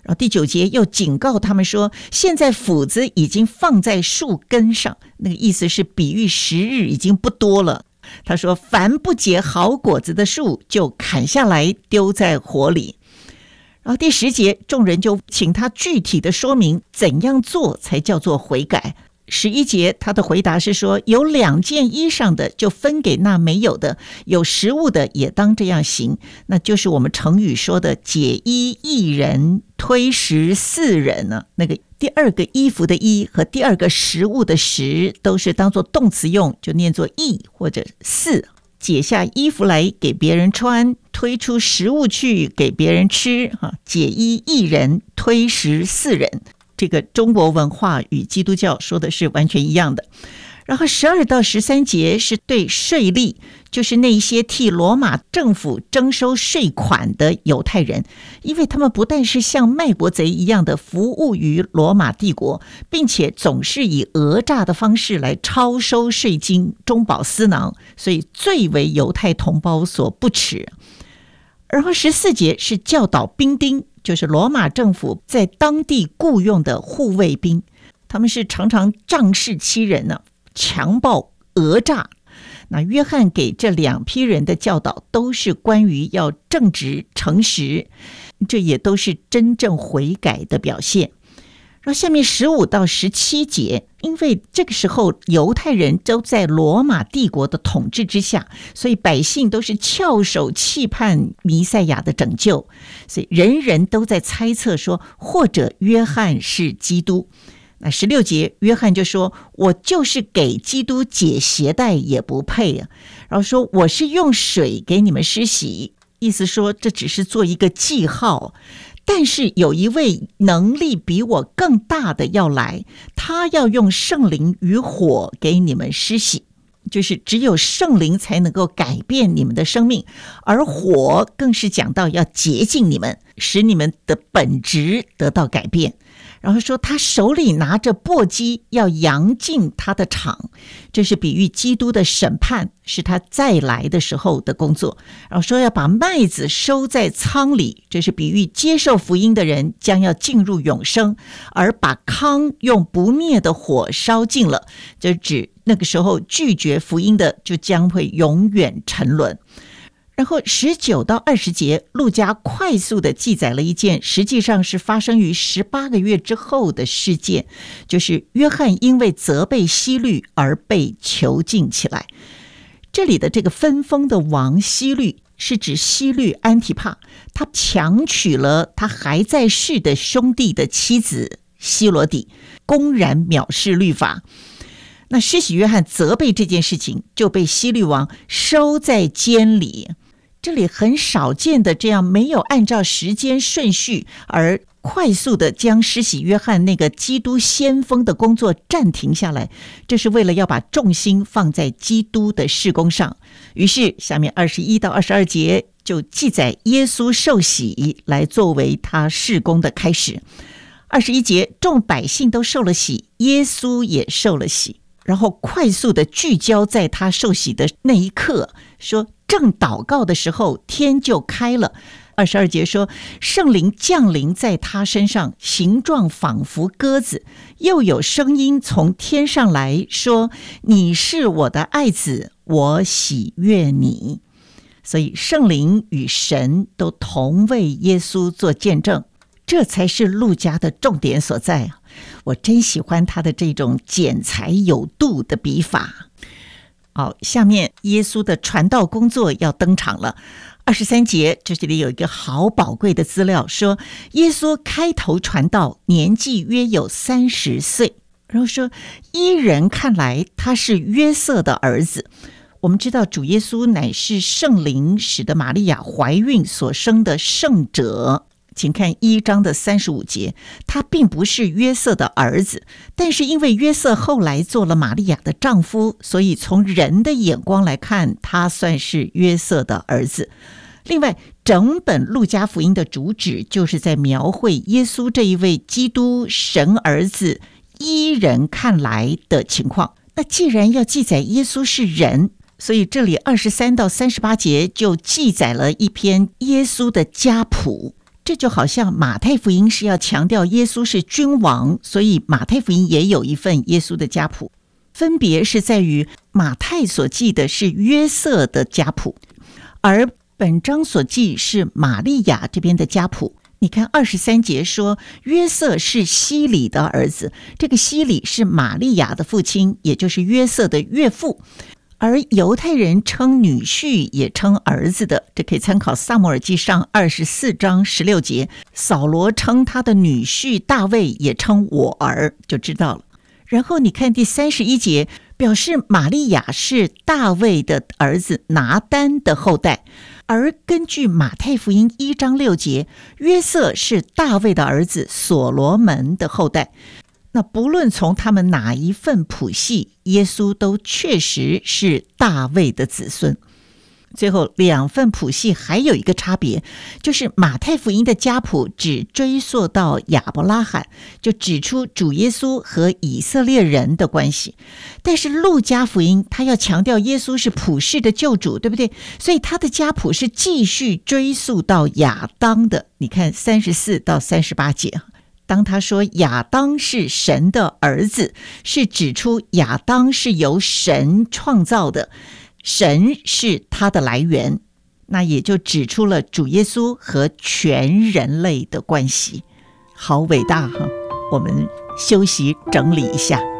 然后第9节又警告他们说，现在斧子已经放在树根上，那个意思是比喻时日已经不多了。他说，凡不结好果子的树就砍下来丢在火里。然后第10节，众人就请他具体的说明怎样做才叫做悔改。11节他的回答是说，有2件衣裳的就分给那没有的，有食物的也当这样行，那就是我们成语说的解衣一人推食4人呢。那个第2个衣服的衣和第2个食物的食都是当作动词用，就念作一或者4。解下衣服来给别人穿，推出食物去给别人吃，解衣一人推食4人。这个中国文化与基督教说的是完全一样的。然后12到13节是对税吏，就是那些替罗马政府征收税款的犹太人，因为他们不但是像卖国贼一样的服务于罗马帝国，并且总是以讹诈的方式来超收税金，中饱私囊，所以最为犹太同胞所不齿。然后14节是教导兵丁，就是罗马政府在当地雇用的护卫兵，他们是常常仗势欺人呢，强暴讹诈。那约翰给这2批人的教导都是关于要正直诚实，这也都是真正悔改的表现。然后下面15到17节，因为这个时候犹太人都在罗马帝国的统治之下，所以百姓都是翘首期盼弥赛亚的拯救，所以人人都在猜测说，或者约翰是基督。那16节约翰就说，我就是给基督解鞋带也不配啊，然后说我是用水给你们施洗，意思说这只是做一个记号，但是有一位能力比我更大的要来，他要用圣灵与火给你们施洗，就是只有圣灵才能够改变你们的生命，而火更是讲到要洁净你们，使你们的本质得到改变。然后说他手里拿着簸箕要扬进他的场，这是比喻基督的审判，是他再来的时候的工作。然后说要把麦子收在仓里，这是比喻接受福音的人将要进入永生，而把糠用不灭的火烧尽了，就指那个时候拒绝福音的就将会永远沉沦。然后19到20节，路加快速的记载了一件实际上是发生于18个月之后的事件，就是约翰因为责备希律而被囚禁起来。这里的这个分封的王希律是指希律安提帕，他强娶了他还在世的兄弟的妻子希罗底，公然藐视律法。那施洗约翰责备这件事情，就被希律王收在监里。这里很少见的这样没有按照时间顺序而快速的将施洗约翰那个基督先锋的工作暂停下来，这是为了要把重心放在基督的事工上。于是下面21到22节就记载耶稣受洗来作为他事工的开始。21节，众百姓都受了洗，耶稣也受了洗，然后快速的聚焦在他受洗的那一刻，说正祷告的时候，天就开了。22节说，圣灵降临在他身上，形状仿佛鸽子，又有声音从天上来说，你是我的爱子，我喜悦你。所以圣灵与神都同为耶稣做见证，这才是路加的重点所在。我真喜欢他的这种剪裁有度的笔法。好，下面耶稣的传道工作要登场了。23节，这里有一个好宝贵的资料，说耶稣开头传道，年纪约有30岁，然后说依人看来他是约瑟的儿子。我们知道主耶稣乃是圣灵使得玛利亚怀孕所生的圣者，请看1章的35节，他并不是约瑟的儿子，但是因为约瑟后来做了玛利亚的丈夫，所以从人的眼光来看，他算是约瑟的儿子。另外，整本路加福音的主旨就是在描绘耶稣这一位基督神儿子依人看来的情况。那既然要记载耶稣是人，所以这里23到38节就记载了一篇耶稣的家谱。 这就好像马太福音是要强调耶稣是君王，所以马太福音也有一份耶稣的家谱，分别是在于马太所记的是约瑟的家谱，而本章所记是玛利亚这边的家谱。你看23节说约瑟是希里的儿子，这个希里是玛利亚的父亲，也就是约瑟的岳父。而犹太人称女婿也称儿子的，这可以参考撒母耳记上24章16节，扫罗称他的女婿大卫也称我儿，就知道了。然后你看第31节，表示玛利亚是大卫的儿子拿单的后代，而根据马太福音1章6节，约瑟是大卫的儿子所罗门的后代。那不论从他们哪一份谱系，耶稣都确实是大卫的子孙。最后2份谱系还有一个差别，就是马太福音的家谱只追溯到亚伯拉罕，就指出主耶稣和以色列人的关系。但是路加福音他要强调耶稣是普世的救主，对不对？所以他的家谱是继续追溯到亚当的。你看34到38节，当他说亚当是神的儿子，是指出亚当是由神创造的，神是他的来源，那也就指出了主耶稣和全人类的关系。好伟大哈！我们休息整理一下。